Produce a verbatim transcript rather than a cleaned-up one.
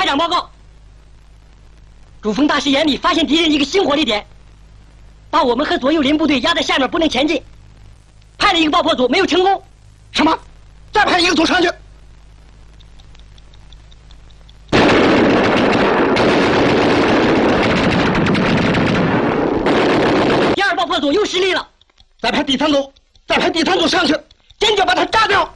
长报告，主峰大师眼里发现敌人一个新火力点，把我们和左右邻部队压在下面不能前进，派了一个爆破组没有成功。 什么？再派一个组上去。 第二爆破组又失利了， 再派第三组，再派第三组上去，坚决把它炸掉。